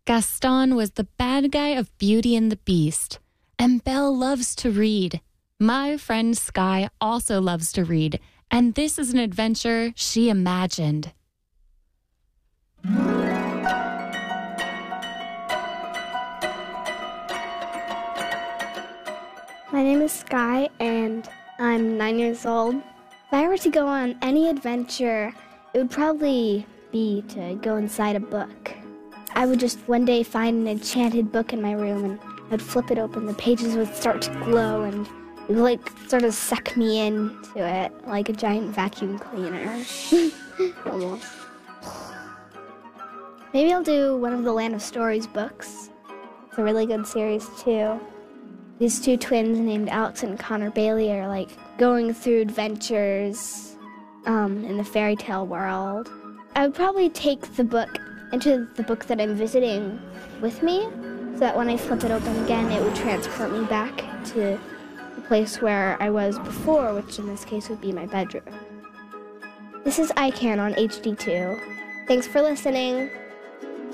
Gaston was the bad guy of Beauty and the Beast, and Belle loves to read. My friend Sky also loves to read, and this is an adventure she imagined. My name is Sky, and I'm 9 years old. If I were to go on any adventure, it would probably be to go inside a book. I would just one day find an enchanted book in my room, and I'd flip it open. The pages would start to glow, and it would sort of suck me into it like a giant vacuum cleaner. Almost. Maybe I'll do one of the Land of Stories books. It's a really good series, too. These two twins named Alex and Connor Bailey are going through adventures in the fairy tale world. I would probably take the book into the book that I'm visiting with me, so that when I flip it open again, it would transport me back to the place where I was before, which in this case would be my bedroom. This is I Can on HD2. Thanks for listening.